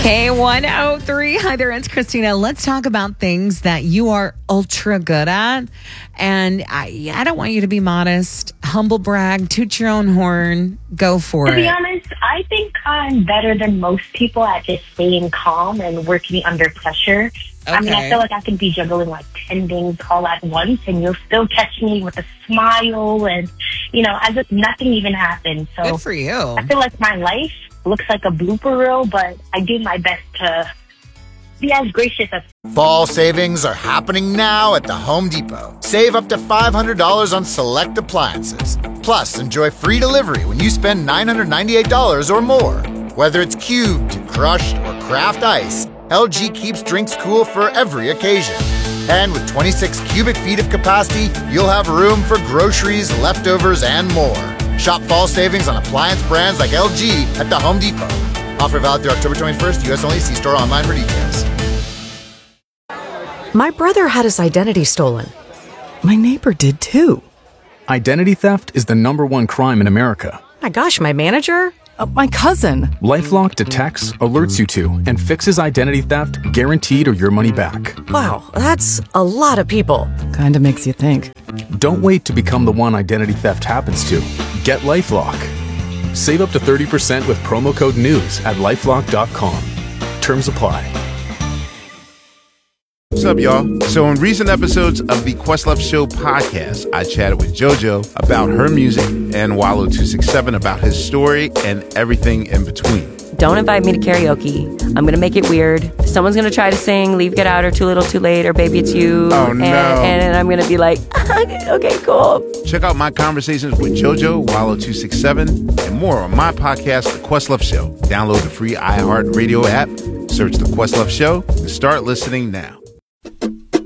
K103. Hi there, it's Christina. Let's talk about things that you are ultra good at. And I don't want you to be modest, humble brag, toot your own horn, go for it. To be honest, I think I'm better than most people at just staying calm and working under pressure. Okay. I mean, I feel like I could be juggling like 10 things all at once and you'll still catch me with a smile and, as if nothing even happened. So Good for you. I feel like my life looks like a blooper reel, but I do my best to be as gracious as Fall savings are happening now at the Home Depot. Save up to $500 on select appliances. Plus, enjoy free delivery when you spend $998 or more. Whether it's cubed, crushed, or craft ice, LG keeps drinks cool for every occasion. And with 26 cubic feet of capacity, you'll have room for groceries, leftovers, and more. Shop fall savings on appliance brands like LG at the Home Depot. Offer valid through October 21st, U.S. only. See store online for details. My brother had his identity stolen. My neighbor did too. Identity theft is the #1 crime in America. My gosh, my manager? My cousin. LifeLock detects, alerts you to, and fixes identity theft guaranteed or your money back. Wow, that's a lot of people. Kinda makes you think. Don't wait to become the one identity theft happens to. Get LifeLock. Save up to 30% with promo code NEWS at LifeLock.com. Terms apply. What's up, y'all? So in recent episodes of the Questlove Show podcast, I chatted with JoJo about her music and Wallo267 about his story and everything in between. Don't invite me to karaoke. I'm going to make it weird. Someone's going to try to sing Leave, Get Out, or Too Little, Too Late, or Baby It's You. Oh, no. And I'm going to be like, okay, cool. Check out my conversations with JoJo, Wallo267, and more on my podcast, The Questlove Show. Download the free iHeartRadio app, search The Questlove Show, and start listening now.